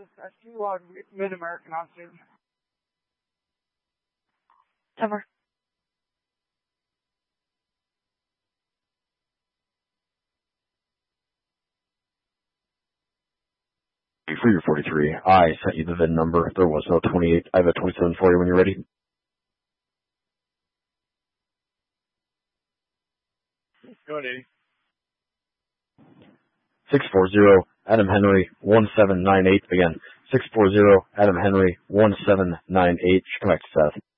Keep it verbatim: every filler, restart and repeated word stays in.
This is S Q on Mid-American on student. Cover. For your forty-three, I sent you the V I N number. There was no twenty-eight. I have a twenty-seven for you when you're ready. Go ahead, Eddie. six four zero, Adam Henry, one seven nine eight. Again, six four zero, Adam Henry, one seven nine eight. Come back to Seth.